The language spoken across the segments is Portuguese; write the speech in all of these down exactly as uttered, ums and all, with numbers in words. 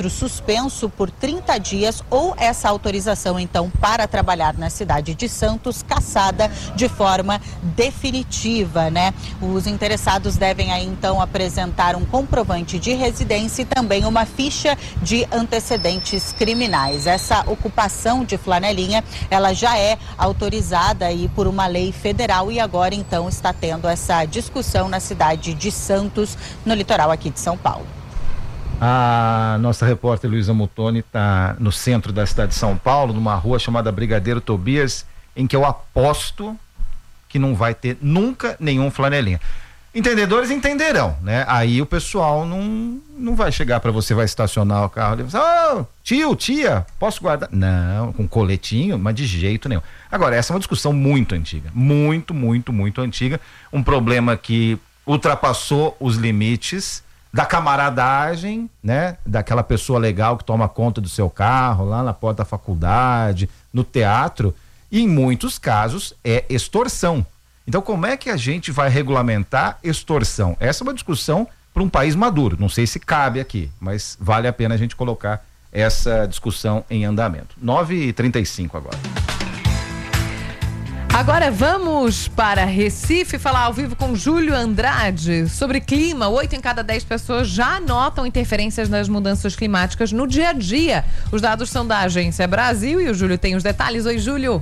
registro suspenso por trinta dias ou essa autorização, então, para trabalhar na cidade de Santos, cassada de forma definitiva, né? Os interessados devem aí, então, apresentar um comprovante de residência e também uma ficha de antecedentes criminais. Essa ocupação de flanelinha, ela já é autorizada aí por uma lei federal e agora, então, está tendo essa discussão na cidade de Santos, no litoral aqui de São Paulo. A nossa repórter Luísa Mutoni está no centro da cidade de São Paulo, numa rua chamada Brigadeiro Tobias, em que eu aposto que não vai ter nunca nenhum flanelinha. Entendedores entenderão, né? Aí o pessoal não, não vai chegar para você, vai estacionar o carro e falar, oh, tio, tia, posso guardar? Não, com coletinho, mas de jeito nenhum. Agora, essa é uma discussão muito antiga, muito, muito, muito antiga, um problema que ultrapassou os limites da camaradagem, né? Daquela pessoa legal que toma conta do seu carro lá na porta da faculdade, no teatro, e em muitos casos é extorsão. Então, como é que a gente vai regulamentar extorsão? Essa é uma discussão para um país maduro. Não sei se cabe aqui, mas vale a pena a gente colocar essa discussão em andamento. nove e trinta e cinco agora. Agora vamos para Recife falar ao vivo com Júlio Andrade sobre clima. Oito em cada dez pessoas já notam interferências nas mudanças climáticas no dia a dia. Os dados são da Agência Brasil e o Júlio tem os detalhes. Oi, Júlio.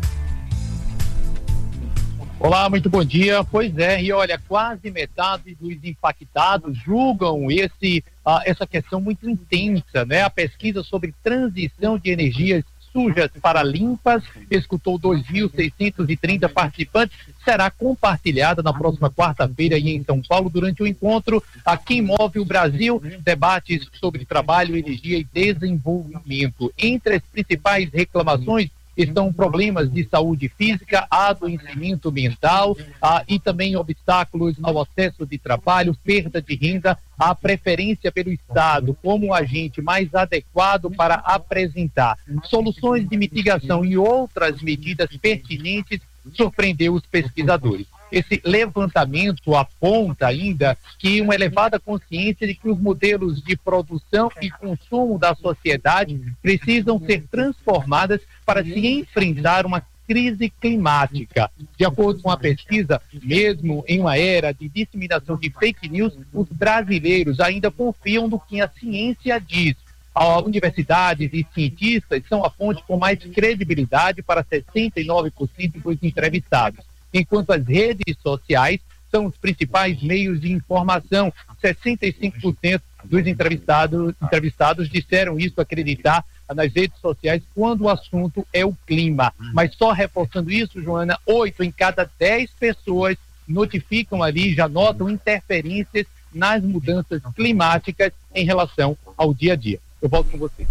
Olá, muito bom dia. Pois é, e olha, quase metade dos impactados julgam esse, uh, essa questão muito intensa, né? A pesquisa sobre transição de energias sujas para limpas escutou dois mil seiscentos e trinta participantes, será compartilhada na próxima quarta-feira aí em São Paulo durante o encontro a Quem Move o Brasil, debates sobre trabalho, energia e desenvolvimento. Entre as principais reclamações estão problemas de saúde física, adoecimento mental ah, e também obstáculos ao acesso de trabalho, perda de renda, a preferência pelo Estado como agente mais adequado para apresentar soluções de mitigação e outras medidas pertinentes surpreendeu os pesquisadores. Esse levantamento aponta ainda que uma elevada consciência de que os modelos de produção e consumo da sociedade precisam ser transformadas para se enfrentar uma crise climática. De acordo com a pesquisa, mesmo em uma era de disseminação de fake news, os brasileiros ainda confiam no que a ciência diz. As universidades e cientistas são a fonte com mais credibilidade para sessenta e nove por cento dos entrevistados, enquanto as redes sociais são os principais meios de informação. sessenta e cinco por cento dos entrevistados, entrevistados disseram isso, acreditar nas redes sociais quando o assunto é o clima. Mas só reforçando isso, Joana, oito em cada dez pessoas notificam ali, já notam interferências nas mudanças climáticas em relação ao dia a dia. Eu volto com você.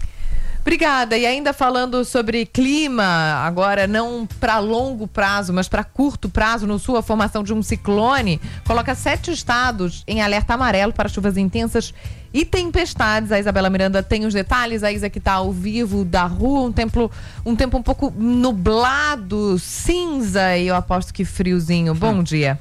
Obrigada. E ainda falando sobre clima, agora não para longo prazo, mas para curto prazo, no sul, a formação de um ciclone coloca sete estados em alerta amarelo para chuvas intensas e tempestades. A Isabela Miranda tem os detalhes. A Isa que está ao vivo da rua, um tempo, um tempo um pouco nublado, cinza e eu aposto que friozinho. Bom dia.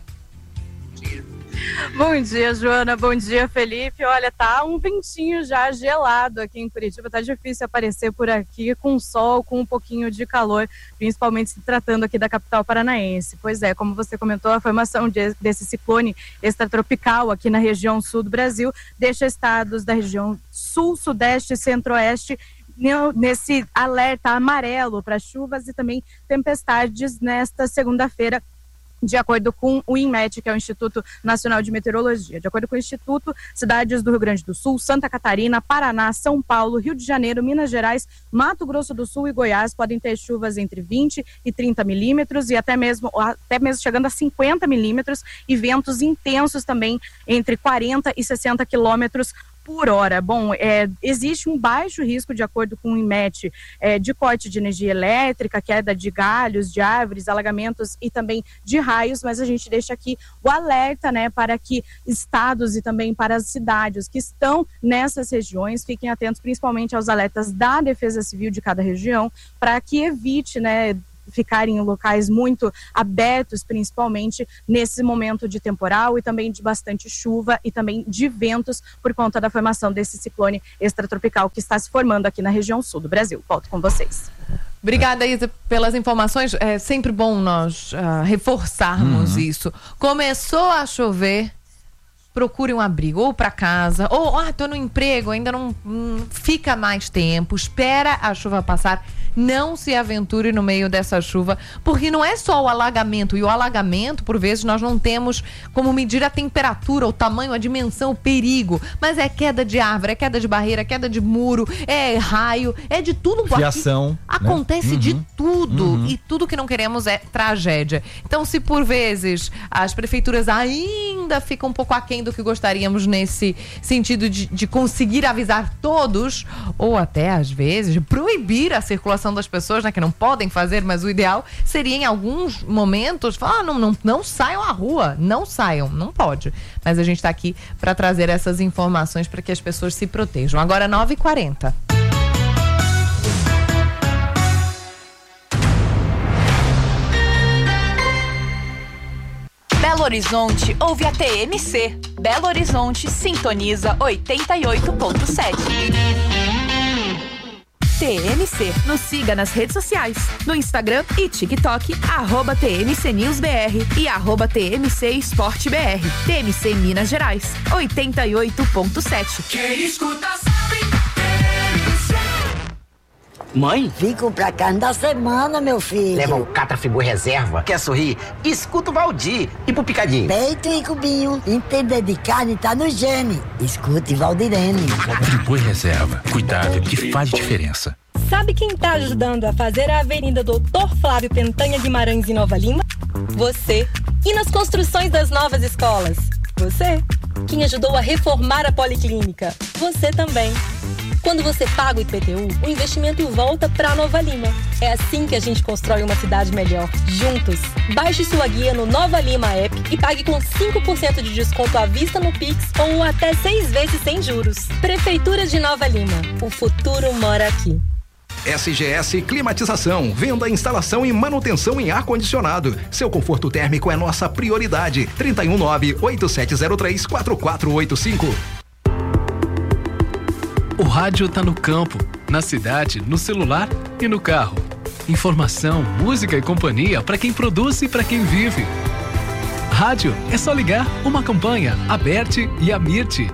Bom dia, Joana. Bom dia, Felipe. Olha, tá um ventinho já gelado aqui em Curitiba. Tá difícil aparecer por aqui com sol, com um pouquinho de calor, principalmente se tratando aqui da capital paranaense. Pois é, como você comentou, a formação de, desse ciclone extratropical aqui na região sul do Brasil deixa estados da região sul, sudeste e centro-oeste nesse alerta amarelo para chuvas e também tempestades nesta segunda-feira, de acordo com o INMET, que é o Instituto Nacional de Meteorologia. De acordo com o Instituto, cidades do Rio Grande do Sul, Santa Catarina, Paraná, São Paulo, Rio de Janeiro, Minas Gerais, Mato Grosso do Sul e Goiás podem ter chuvas entre vinte e trinta milímetros e até mesmo, até mesmo chegando a cinquenta milímetros e ventos intensos também entre quarenta e sessenta quilômetros por hora. Bom, é, existe um baixo risco, de acordo com o INMET, é, de corte de energia elétrica, queda de galhos, de árvores, alagamentos e também de raios, mas a gente deixa aqui o alerta, né, para que estados e também para as cidades que estão nessas regiões fiquem atentos principalmente aos alertas da Defesa Civil de cada região, para que evite, né, ficarem em locais muito abertos, principalmente nesse momento de temporal e também de bastante chuva e também de ventos por conta da formação desse ciclone extratropical que está se formando aqui na região sul do Brasil. Volto com vocês. Obrigada, Isa, pelas informações. É sempre bom nós uh, reforçarmos uhum. isso. Começou a chover, procure um abrigo, ou para casa, ou, ah, tô no emprego, ainda não hum, fica mais tempo, espera a chuva passar. Não se aventure no meio dessa chuva, porque não é só o alagamento. E o alagamento, por vezes, nós não temos como medir a temperatura, o tamanho, a dimensão, o perigo. Mas é queda de árvore, é queda de barreira, é queda de muro, é raio, é de tudo. Fiação, aqui acontece né? uhum. de tudo. Uhum. E tudo que não queremos é tragédia. Então, se por vezes as prefeituras ainda ficam um pouco aquém do que gostaríamos nesse sentido de, de conseguir avisar todos, ou até, às vezes, proibir a circulação das pessoas, né, que não podem fazer, mas o ideal seria em alguns momentos falar, ah, não, não, não saiam à rua, não saiam, não pode. Mas a gente está aqui para trazer essas informações para que as pessoas se protejam. Agora nove e quarenta. Belo Horizonte ouve a T M C. Belo Horizonte sintoniza oitenta e oito ponto sete. T M C. Nos siga nas redes sociais, no Instagram e TikTok, arroba T M C News B R e arroba T M C Esporte B R. T M C Minas Gerais, oitenta e oito ponto sete. Quem escuta sabe, T M C. Mãe? Vim comprar carne da semana, meu filho. Leva o Catrafibu Reserva. Quer sorrir? Escuta o Valdir. E pro Picadinho? Peito e cubinho. Entender de carne tá no gene. Escute Valdirene. Catrafibu Reserva. Cuidado que faz diferença. Sabe quem tá ajudando a fazer a Avenida Doutor Flávio Pentanha Guimarães em Nova Lima? Você. E nas construções das novas escolas? Você. Quem ajudou a reformar a Policlínica? Você também. Quando você paga o I P T U, o investimento volta para Nova Lima. É assim que a gente constrói uma cidade melhor, juntos. Baixe sua guia no Nova Lima App e pague com cinco por cento de desconto à vista no Pix ou até seis vezes sem juros. Prefeitura de Nova Lima. O futuro mora aqui. S G S Climatização, venda, instalação e manutenção em ar-condicionado. Seu conforto térmico é nossa prioridade. trinta e um nove, oito sete zero três, quatro quatro oito cinco. O rádio tá no campo, na cidade, no celular e no carro. Informação, música e companhia para quem produz e para quem vive. Rádio é só ligar uma campanha, Aberte e Amirte.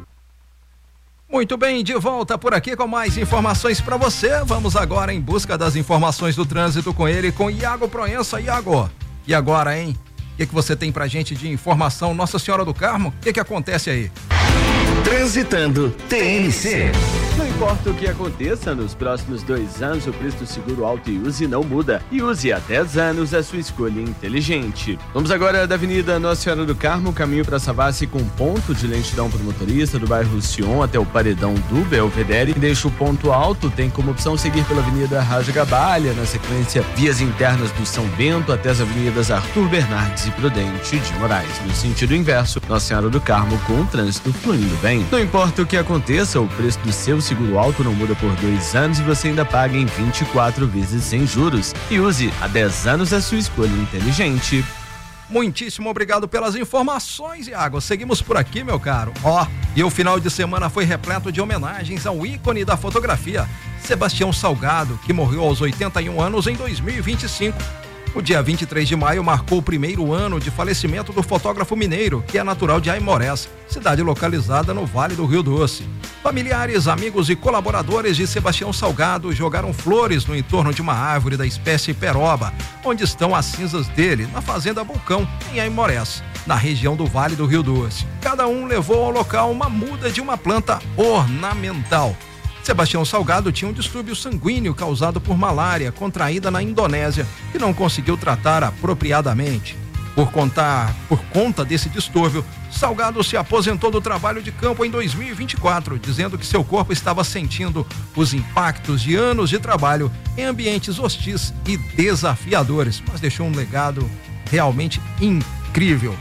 Muito bem, de volta por aqui com mais informações para você. Vamos agora em busca das informações do trânsito com ele, com Iago Proença. Iago, e agora, hein? O que, que você tem pra gente de informação? Nossa Senhora do Carmo, o que que acontece aí? Transitando T M C. Não importa o que aconteça, nos próximos dois anos o preço do seguro Auto e Use não muda. E use há dez anos a sua escolha inteligente. Vamos agora da Avenida Nossa Senhora do Carmo, caminho para Savassi com ponto de lentidão para o motorista, do bairro Sion até o paredão do Belvedere. Deixa o ponto alto, tem como opção seguir pela Avenida Raja Gabalha, na sequência vias internas do São Bento até as avenidas Arthur Bernardes e Prudente de Moraes. No sentido inverso, Nossa Senhora do Carmo com o trânsito fluindo bem. Não importa o que aconteça, o preço do seu seguro alto não muda por dois anos e você ainda paga em vinte e quatro vezes sem juros. E use há dez anos a sua escolha inteligente. Muitíssimo obrigado pelas informações, Iago. Seguimos por aqui, meu caro. Ó, e o final de semana foi repleto de homenagens ao ícone da fotografia, Sebastião Salgado, que morreu aos oitenta e um anos em dois mil e vinte e cinco. O dia vinte e três de maio marcou o primeiro ano de falecimento do fotógrafo mineiro, que é natural de Aimorés, cidade localizada no Vale do Rio Doce. Familiares, amigos e colaboradores de Sebastião Salgado jogaram flores no entorno de uma árvore da espécie peroba, onde estão as cinzas dele, na Fazenda Vulcão, em Aimorés, na região do Vale do Rio Doce. Cada um levou ao local uma muda de uma planta ornamental. Sebastião Salgado tinha um distúrbio sanguíneo causado por malária contraída na Indonésia, que não conseguiu tratar apropriadamente. Por, contar, por conta desse distúrbio, Salgado se aposentou do trabalho de campo em dois mil e vinte e quatro, dizendo que seu corpo estava sentindo os impactos de anos de trabalho em ambientes hostis e desafiadores, mas deixou um legado realmente incrível.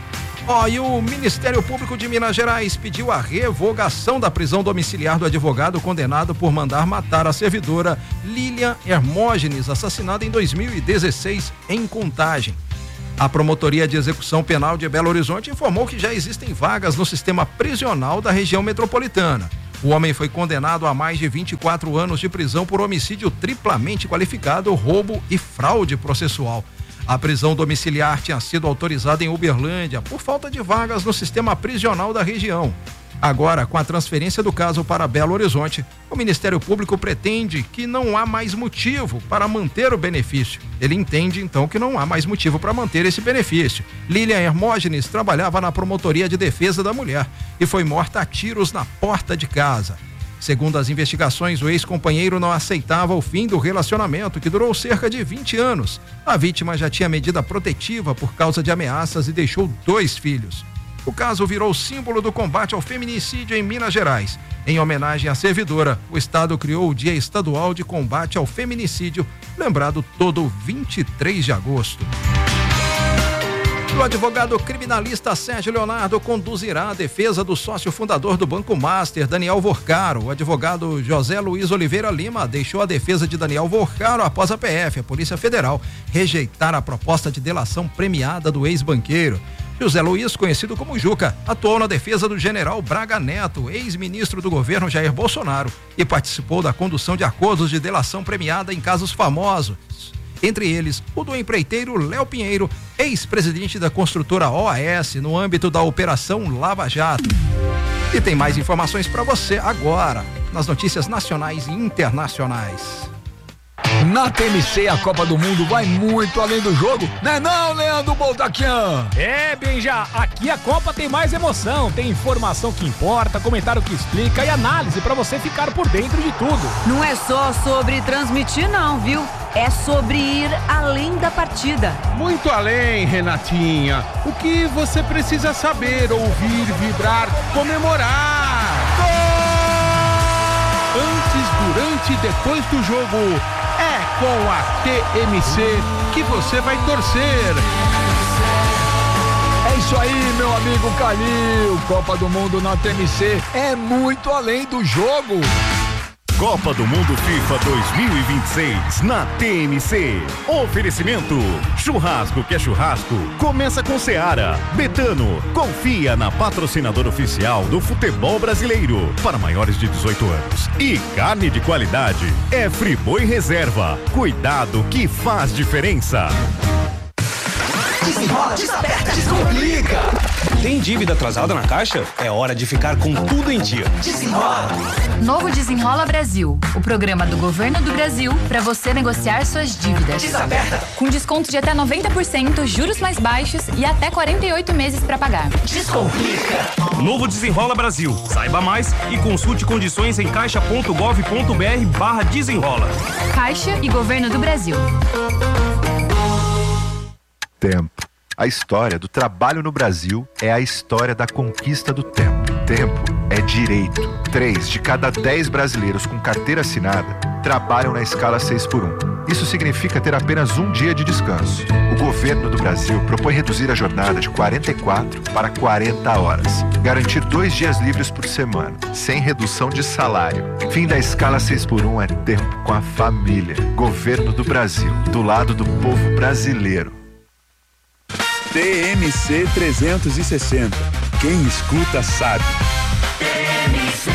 Ó, oh, e o Ministério Público de Minas Gerais pediu a revogação da prisão domiciliar do advogado condenado por mandar matar a servidora Lilian Hermógenes, assassinada em dois mil e dezesseis em Contagem. A Promotoria de Execução Penal de Belo Horizonte informou que já existem vagas no sistema prisional da região metropolitana. O homem foi condenado a mais de vinte e quatro anos de prisão por homicídio triplamente qualificado, roubo e fraude processual. A prisão domiciliar tinha sido autorizada em Uberlândia por falta de vagas no sistema prisional da região. Agora, com a transferência do caso para Belo Horizonte, o Ministério Público pretende que não há mais motivo para manter o benefício. Ele entende, então, que não há mais motivo para manter esse benefício. Lilian Hermógenes trabalhava na Promotoria de Defesa da Mulher e foi morta a tiros na porta de casa. Segundo as investigações, o ex-companheiro não aceitava o fim do relacionamento, que durou cerca de vinte anos. A vítima já tinha medida protetiva por causa de ameaças e deixou dois filhos. O caso virou símbolo do combate ao feminicídio em Minas Gerais. Em homenagem à servidora, o Estado criou o Dia Estadual de Combate ao Feminicídio, lembrado todo vinte e três de agosto. O advogado criminalista Sérgio Leonardo conduzirá a defesa do sócio fundador do Banco Master, Daniel Vorcaro. O advogado José Luiz Oliveira Lima deixou a defesa de Daniel Vorcaro após a P F, a Polícia Federal, rejeitar a proposta de delação premiada do ex-banqueiro. José Luiz, conhecido como Juca, atuou na defesa do general Braga Neto, ex-ministro do governo Jair Bolsonaro, e participou da condução de acordos de delação premiada em casos famosos. Entre eles, o do empreiteiro Léo Pinheiro, ex-presidente da construtora O A S, no âmbito da Operação Lava Jato. E tem mais informações para você agora, nas notícias nacionais e internacionais. Na T M C, a Copa do Mundo vai muito além do jogo, né não, Leandro Boldaquian? É, Benja, aqui a Copa tem mais emoção, tem informação que importa, comentário que explica e análise pra você ficar por dentro de tudo. Não é só sobre transmitir não, viu? É sobre ir além da partida. Muito além, Renatinha. O que você precisa saber, ouvir, vibrar, comemorar. Gol! Antes, durante e depois do jogo, é com a T M C que você vai torcer. É isso aí, meu amigo Calil. Copa do Mundo na T M C é muito além do jogo. Copa do Mundo FIFA dois mil e vinte e seis na T M C. Oferecimento: churrasco que é churrasco, começa com Seara. Betano, confia na patrocinadora oficial do futebol brasileiro para maiores de dezoito anos. E carne de qualidade é Friboi Reserva. Cuidado que faz diferença. Desenrola, desaperta, descomplica. Tem dívida atrasada na Caixa? É hora de ficar com tudo em dia. Desenrola. Novo Desenrola Brasil, o programa do Governo do Brasil para você negociar suas dívidas. Desaperta. Com desconto de até noventa por cento, juros mais baixos e até quarenta e oito meses para pagar. Descomplica. Novo Desenrola Brasil. Saiba mais e consulte condições em caixa ponto gov ponto br barra desenrola. Caixa e Governo do Brasil. Tempo. A história do trabalho no Brasil é a história da conquista do tempo. Tempo é direito. Três de cada dez brasileiros com carteira assinada trabalham na escala seis por um. Isso significa ter apenas um dia de descanso. O governo do Brasil propõe reduzir a jornada de quarenta e quatro para quarenta horas. Garantir dois dias livres por semana, sem redução de salário. Fim da escala seis por um é tempo com a família. Governo do Brasil, do lado do povo brasileiro. T M C trezentos e sessenta. Quem escuta sabe. T M C.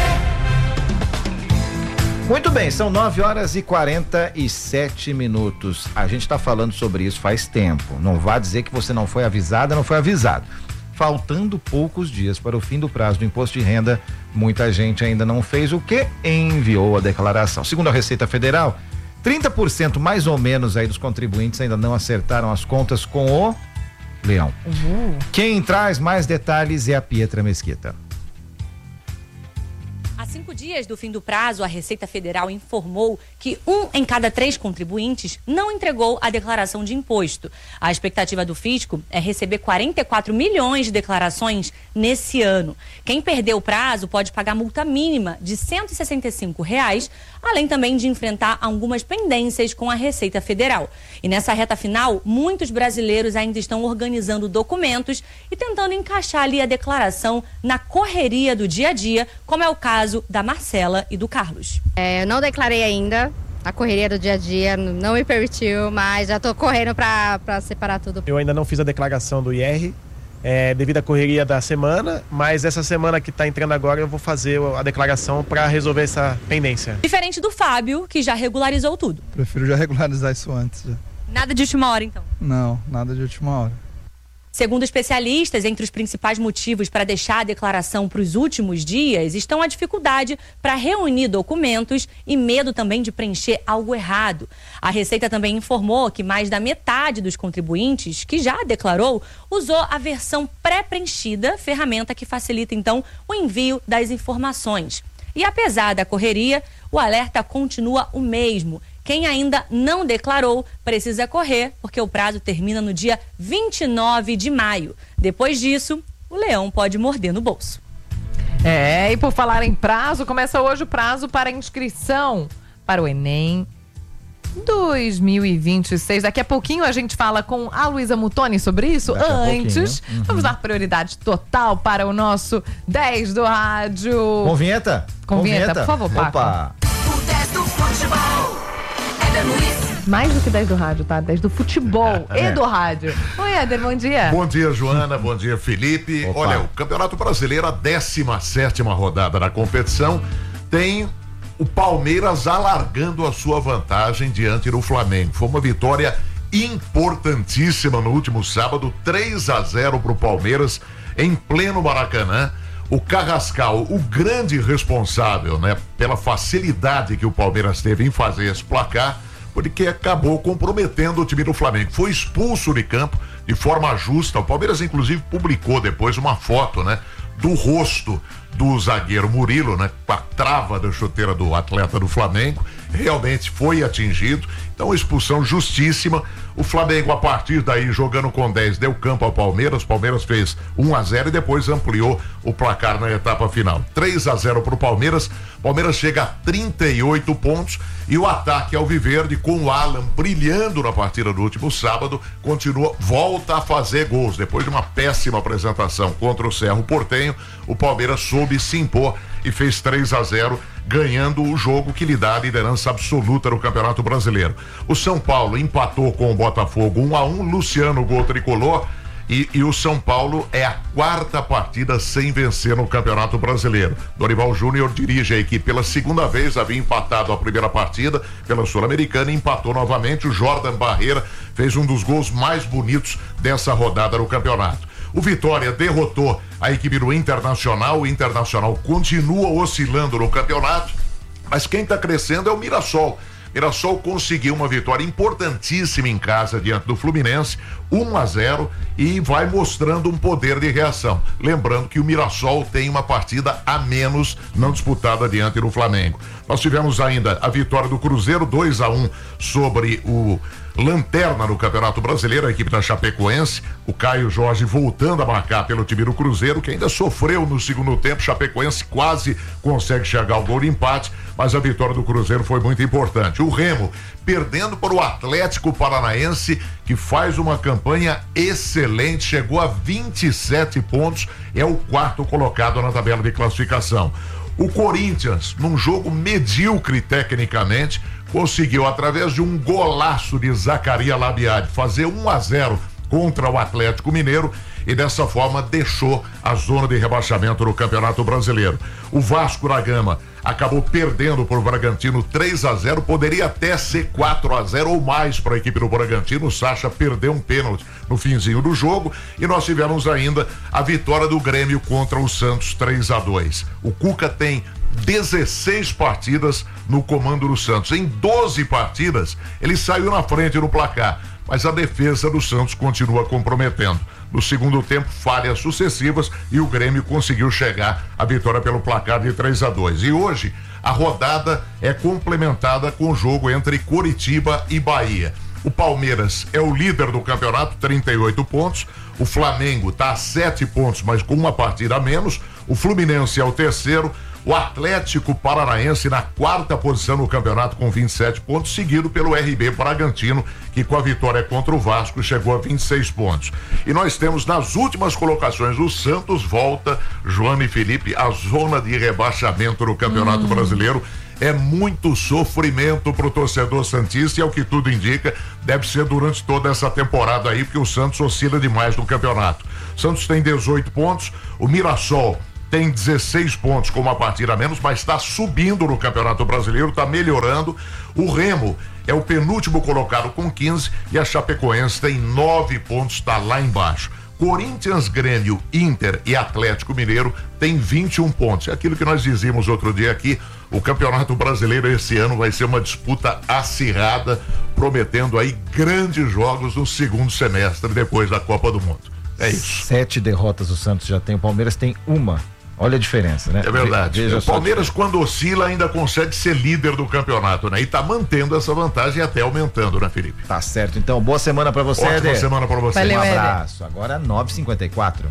Muito bem, são nove horas e quarenta e sete minutos. A gente está falando sobre isso faz tempo. Não vá dizer que você não foi avisada, não foi avisado. Faltando poucos dias para o fim do prazo do imposto de renda, muita gente ainda não fez o que enviou a declaração. Segundo a Receita Federal, trinta por cento mais ou menos aí dos contribuintes ainda não acertaram as contas com o Leão. Uhum. Quem traz mais detalhes é a Pietra Mesquita. Há cinco cinco dias do fim do prazo, a Receita Federal informou que um em cada três contribuintes não entregou a declaração de imposto. A expectativa do fisco é receber quarenta e quatro milhões de declarações nesse ano. Quem perdeu o prazo pode pagar multa mínima de cento e sessenta e cinco reais, além também de enfrentar algumas pendências com a Receita Federal. E nessa reta final, muitos brasileiros ainda estão organizando documentos e tentando encaixar ali a declaração na correria do dia a dia, como é o caso da Marcela e do Carlos. É, eu não declarei ainda, a correria do dia a dia não me permitiu, mas já estou correndo para separar tudo. Eu ainda não fiz a declaração do I R, é, devido à correria da semana, mas essa semana que está entrando agora eu vou fazer a declaração para resolver essa pendência. Diferente do Fábio, que já regularizou tudo. Prefiro já regularizar isso antes. Já. Nada de última hora, então? Não, nada de última hora. Segundo especialistas, entre os principais motivos para deixar a declaração para os últimos dias estão a dificuldade para reunir documentos e medo também de preencher algo errado. A Receita também informou que mais da metade dos contribuintes que já declarou usou a versão pré-preenchida, ferramenta que facilita então o envio das informações. E apesar da correria, o alerta continua o mesmo. Quem ainda não declarou precisa correr, porque o prazo termina no dia vinte e nove de maio. Depois disso, o leão pode morder no bolso. É, e por falar em prazo, começa hoje o prazo para inscrição para o Enem dois mil e vinte e seis. Daqui a pouquinho a gente fala com a Luísa Mutoni sobre isso. Daqui a Antes, uhum. vamos dar prioridade total para o nosso dez do rádio. Com vinheta? Com, Com vinheta, vinheta, por favor, Paco. Opa. O dez do futebol. Mais do que dez do rádio, tá? dez do futebol é. e do rádio. Oi, Éder, bom dia. Bom dia, Joana. Bom dia, Felipe. Opa. Olha, o Campeonato Brasileiro, a décima sétima rodada da competição, tem o Palmeiras alargando a sua vantagem diante do Flamengo. Foi uma vitória importantíssima no último sábado, três a zero para o Palmeiras, em pleno Maracanã. O Carrascal, o grande responsável, né, pela facilidade que o Palmeiras teve em fazer esse placar, porque acabou comprometendo o time do Flamengo. Foi expulso de campo de forma justa. O Palmeiras, inclusive, publicou depois uma foto, né, do rosto do zagueiro Murilo, né, com a trava da chuteira do atleta do Flamengo. Realmente foi atingido. Então, expulsão justíssima. O Flamengo, a partir daí, jogando com dez, deu campo ao Palmeiras. O Palmeiras fez um a zero e depois ampliou o placar na etapa final. três a zero para o Palmeiras. Palmeiras chega a trinta e oito pontos e o ataque alviverde, com o Alan brilhando na partida do último sábado, continua, volta a fazer gols. Depois de uma péssima apresentação contra o Cerro Porteño, o Palmeiras soube se impor e fez três a zero, ganhando o jogo que lhe dá a liderança absoluta no Campeonato Brasileiro. O São Paulo empatou com o Botafogo um a um, Luciano gol tricolor, e, e o São Paulo é a quarta partida sem vencer no Campeonato Brasileiro. Dorival Júnior dirige a equipe pela segunda vez, havia empatado a primeira partida pela Sul-Americana e empatou novamente. O Jordan Barreira fez um dos gols mais bonitos dessa rodada no campeonato. O Vitória derrotou a equipe do Internacional. O Internacional continua oscilando no campeonato, mas quem está crescendo é o Mirassol. Mirassol conseguiu uma vitória importantíssima em casa diante do Fluminense, um a zero, e vai mostrando um poder de reação. Lembrando que o Mirassol tem uma partida a menos não disputada diante do Flamengo. Nós tivemos ainda a vitória do Cruzeiro, dois a um sobre o lanterna no Campeonato Brasileiro, a equipe da Chapecoense. O Caio Jorge voltando a marcar pelo time do Cruzeiro, que ainda sofreu no segundo tempo. Chapecoense quase consegue chegar ao gol de empate, mas a vitória do Cruzeiro foi muito importante. O Remo perdendo para o Atlético Paranaense, que faz uma campanha excelente, chegou a vinte e sete pontos, é o quarto colocado na tabela de classificação. O Corinthians, num jogo medíocre tecnicamente, conseguiu, através de um golaço de Zacarias Labiade, fazer um a zero contra o Atlético Mineiro e dessa forma deixou a zona de rebaixamento no Campeonato Brasileiro. O Vasco da Gama acabou perdendo por Bragantino três a zero, poderia até ser quatro a zero ou mais para a equipe do Bragantino. O Sacha perdeu um pênalti no finzinho do jogo e nós tivemos ainda a vitória do Grêmio contra o Santos três a dois. O Cuca tem dezesseis partidas no comando do Santos. Em doze partidas ele saiu na frente no placar, mas a defesa do Santos continua comprometendo. No segundo tempo, falhas sucessivas e o Grêmio conseguiu chegar à vitória pelo placar de três a dois. E hoje, a rodada é complementada com o jogo entre Coritiba e Bahia. O Palmeiras é o líder do campeonato, trinta e oito pontos. O Flamengo está a sete pontos, mas com uma partida a menos. O Fluminense é o terceiro. O Atlético Paranaense na quarta posição no campeonato com vinte e sete pontos, seguido pelo R B Bragantino, que com a vitória contra o Vasco chegou a vinte e seis pontos. E nós temos nas últimas colocações o Santos volta, Joana e Felipe, a zona de rebaixamento no Campeonato hum. Brasileiro. É muito sofrimento pro torcedor santista e, ao que tudo indica, deve ser durante toda essa temporada aí, porque o Santos oscila demais no campeonato. O Santos tem dezoito pontos, o Mirassol tem dezesseis pontos com uma partida a menos, mas está subindo no Campeonato Brasileiro, está melhorando. O Remo é o penúltimo colocado com quinze e a Chapecoense tem nove pontos, está lá embaixo. Corinthians, Grêmio, Inter e Atlético Mineiro tem vinte e um pontos. É aquilo que nós dizíamos outro dia aqui, o Campeonato Brasileiro esse ano vai ser uma disputa acirrada, prometendo aí grandes jogos no segundo semestre, depois da Copa do Mundo. É isso. Sete derrotas o Santos já tem, o Palmeiras tem uma. Olha a diferença, né? É verdade. Veja o Palmeiras, quando oscila, ainda consegue ser líder do campeonato, né? E tá mantendo essa vantagem e até aumentando, né, Felipe? Tá certo. Então, boa semana pra você, Ótima Éder. semana pra você. Valeu, um abraço. Éder. Agora, nove e cinquenta e quatro.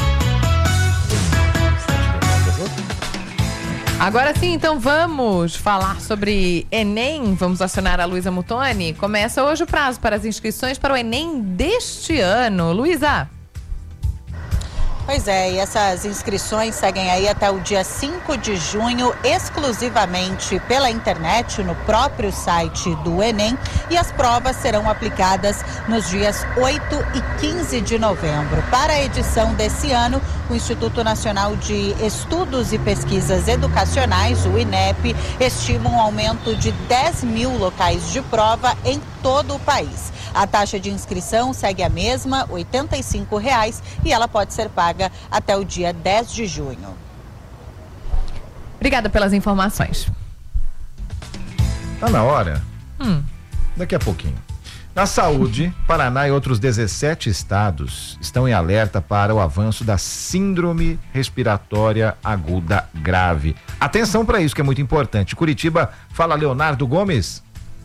Agora sim, então vamos falar sobre Enem. Vamos acionar a Luísa Mutoni. Começa hoje o prazo para as inscrições para o Enem deste ano. Luísa. Pois é, e essas inscrições seguem aí até o dia cinco de junho, exclusivamente pela internet, no próprio site do Enem, e as provas serão aplicadas nos dias oito e quinze de novembro. Para a edição desse ano, o Instituto Nacional de Estudos e Pesquisas Educacionais, o INEP, estima um aumento de dez mil locais de prova em todo o país. A taxa de inscrição segue a mesma, oitenta e cinco reais, e ela pode ser paga até o dia dez de junho. Obrigada pelas informações. Tá na hora? Hum. Daqui a pouquinho. Na saúde, Paraná e outros dezessete estados estão em alerta para o avanço da síndrome respiratória aguda grave. Atenção para isso que é muito importante. Curitiba, fala Leonardo Gomes.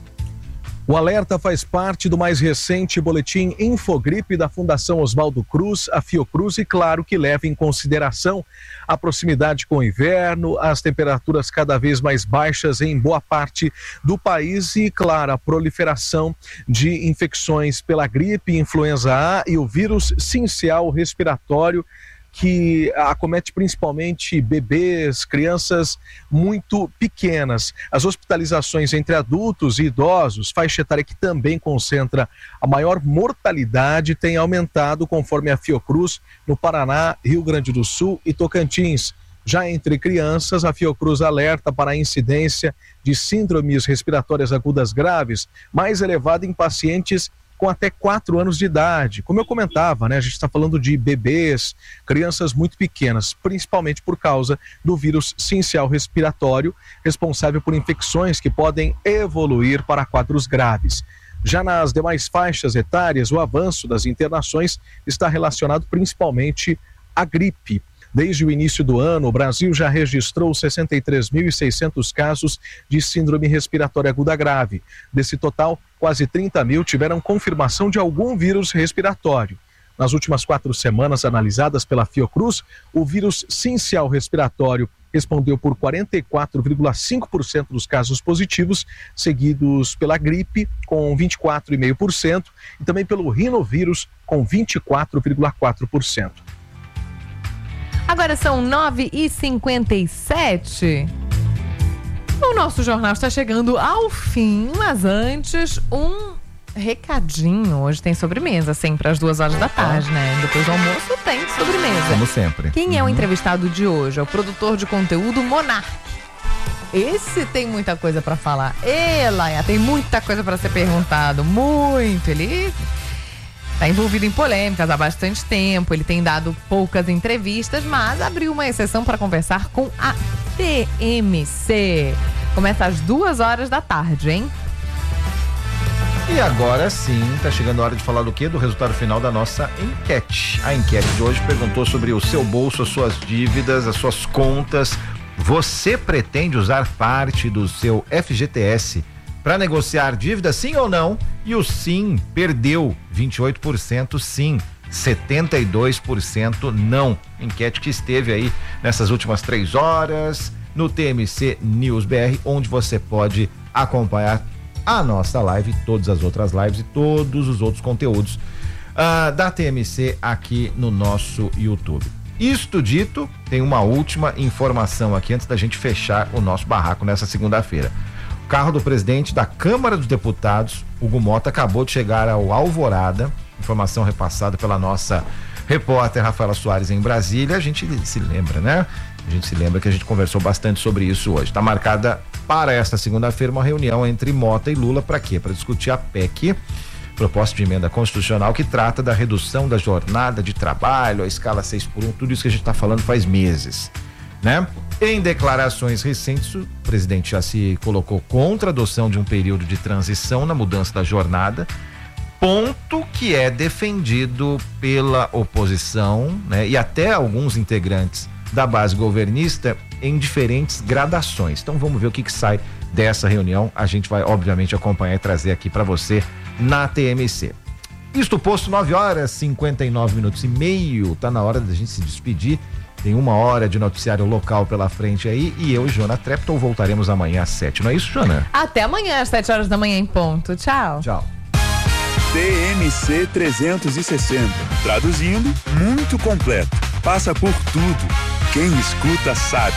O alerta faz parte do mais recente boletim Infogripe da Fundação Oswaldo Cruz, a Fiocruz, e claro que leva em consideração a proximidade com o inverno, as temperaturas cada vez mais baixas em boa parte do país e, claro, a proliferação de infecções pela gripe, influenza A e o vírus sincial respiratório, que acomete principalmente bebês, crianças muito pequenas. As hospitalizações entre adultos e idosos, faixa etária que também concentra a maior mortalidade, tem aumentado conforme a Fiocruz no Paraná, Rio Grande do Sul e Tocantins. Já entre crianças, a Fiocruz alerta para a incidência de síndromes respiratórias agudas graves, mais elevada em pacientes com até quatro anos de idade. Como eu comentava, né, a gente está falando de bebês, crianças muito pequenas, principalmente por causa do vírus sincial respiratório, responsável por infecções que podem evoluir para quadros graves. Já nas demais faixas etárias, o avanço das internações está relacionado principalmente à gripe. Desde o início do ano, o Brasil já registrou sessenta e três mil e seiscentos casos de síndrome respiratória aguda grave. Desse total, quase trinta mil tiveram confirmação de algum vírus respiratório. Nas últimas quatro semanas analisadas pela Fiocruz, o vírus sincial respiratório respondeu por quarenta e quatro vírgula cinco por cento dos casos positivos, seguidos pela gripe, com vinte e quatro vírgula cinco por cento, e também pelo rinovírus, com vinte e quatro vírgula quatro por cento. Agora são nove e cinquenta e sete. O nosso jornal está chegando ao fim, mas antes, um recadinho. Hoje tem sobremesa, sempre às duas horas da tarde, né? Depois do almoço tem sobremesa. Como sempre. Quem é o entrevistado de hoje? É o produtor de conteúdo Monark. Esse tem muita coisa para falar. Ela tem muita coisa para ser perguntado. Muito. Ele está envolvido em polêmicas há bastante tempo, ele tem dado poucas entrevistas, mas abriu uma exceção para conversar com a T M C. Começa às duas horas da tarde, hein? E agora sim, tá chegando a hora de falar do quê? Do resultado final da nossa enquete. A enquete de hoje perguntou sobre o seu bolso, as suas dívidas, as suas contas. Você pretende usar parte do seu F G T S para negociar dívida, sim ou não? E o sim perdeu vinte e oito por cento sim, setenta e dois por cento não. Enquete que esteve aí nessas últimas três horas no T M C News B R, onde você pode acompanhar a nossa live, todas as outras lives e todos os outros conteúdos uh, da T M C aqui no nosso YouTube. Isto dito, tem uma última informação aqui antes da gente fechar o nosso barraco nessa segunda-feira. O carro do presidente da Câmara dos Deputados, Hugo Mota, acabou de chegar ao Alvorada, informação repassada pela nossa repórter Rafaela Soares em Brasília. A gente se lembra, né? A gente se lembra que a gente conversou bastante sobre isso hoje. Está marcada para esta segunda-feira uma reunião entre Mota e Lula. Para quê? Para discutir a P E C, proposta de emenda constitucional, que trata da redução da jornada de trabalho, a escala seis por um, tudo isso que a gente está falando faz meses, né? Em declarações recentes, o presidente já se colocou contra a adoção de um período de transição na mudança da jornada, ponto que é defendido pela oposição, né? E até alguns integrantes da base governista em diferentes gradações. Então vamos ver o que, que sai dessa reunião. A gente vai obviamente acompanhar e trazer aqui para você na T M C. Isto posto, nove horas, cinquenta e nove minutos e meio. Tá na hora da gente se despedir. Tem uma hora de noticiário local pela frente aí. E eu e Joana Trepton voltaremos amanhã às sete. Não é isso, Joana? Até amanhã às sete horas da manhã em ponto. Tchau. Tchau. T M C trezentos e sessenta. Traduzindo, muito completo. Passa por tudo. Quem escuta sabe.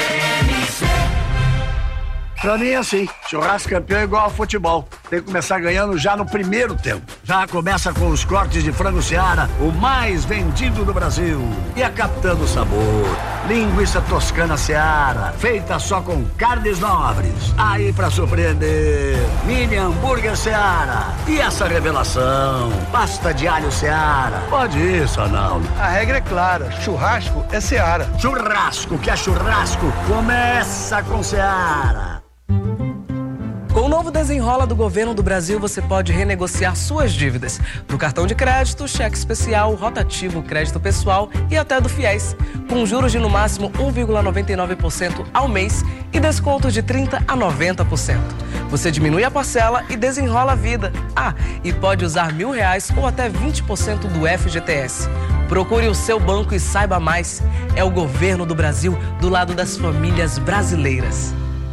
Pra mim é assim, churrasco campeão é igual ao futebol. Tem que começar ganhando já no primeiro tempo. Já começa com os cortes de frango Seara, o mais vendido do Brasil. E a Capitã do Sabor, linguiça toscana Seara, feita só com carnes nobres. Aí pra surpreender, mini hambúrguer Seara. E essa revelação, pasta de alho Seara. Pode ir, Sonaldo. A regra é clara, churrasco é Seara. Churrasco que é churrasco, começa com Seara. Com o novo Desenrola do Governo do Brasil, você pode renegociar suas dívidas no cartão de crédito, cheque especial, rotativo, crédito pessoal e até do Fiéis, com juros de no máximo um vírgula noventa e nove por cento ao mês e descontos de trinta a noventa por cento. Você diminui a parcela e desenrola a vida. Ah, e pode usar mil reais ou até vinte por cento do F G T S. Procure o seu banco e saiba mais. É o Governo do Brasil do lado das famílias brasileiras.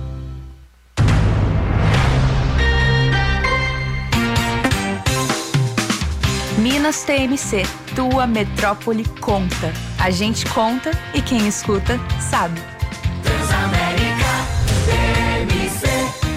Minas T M C, tua metrópole conta. A gente conta e quem escuta sabe. Transamérica T M C.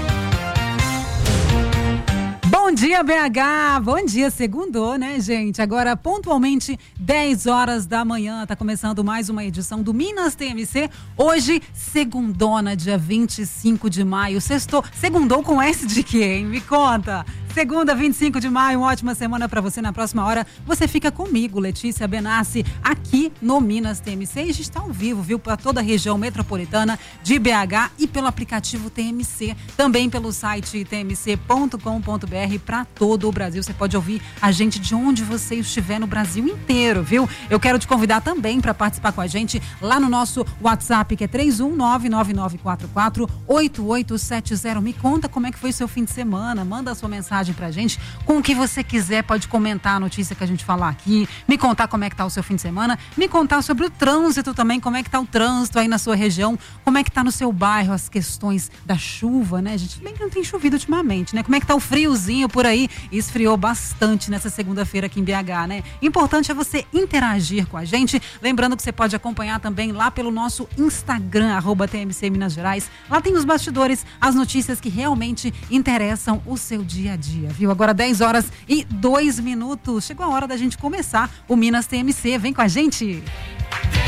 Bom dia, B H! Bom dia, segundou, né, gente? Agora, pontualmente, dez horas da manhã, tá começando mais uma edição do Minas T M C. Hoje, segundona, dia vinte e cinco de maio. Sextou, segundou com S de quê, hein? Me conta! Segunda, vinte e cinco de maio, uma ótima semana pra você. Na próxima hora, você fica comigo, Letícia Benassi, aqui no Minas T M C. E a gente está ao vivo, viu? Para toda a região metropolitana de B H e pelo aplicativo T M C. Também pelo site t m c ponto com ponto b r para todo o Brasil. Você pode ouvir a gente de onde você estiver no Brasil inteiro, viu? Eu quero te convidar também para participar com a gente lá no nosso WhatsApp, que é três um nove nove nove quatro quatro oito oito sete zero. Me conta como é que foi seu fim de semana. Manda a sua mensagem pra gente, com o que você quiser, pode comentar a notícia que a gente falar aqui, me contar como é que tá o seu fim de semana, me contar sobre o trânsito também, como é que tá o trânsito aí na sua região, como é que tá no seu bairro, as questões da chuva, né, gente? Bem que não tem chovido ultimamente, né? Como é que tá o friozinho por aí? Esfriou bastante nessa segunda-feira aqui em B H, né? Importante é você interagir com a gente, lembrando que você pode acompanhar também lá pelo nosso Instagram, arroba T M C Minas Gerais. Lá tem os bastidores, as notícias que realmente interessam o seu dia a dia. Dia, viu? Agora dez horas e dois minutos. Chegou a hora da gente começar o Minas T M C. Vem com a gente!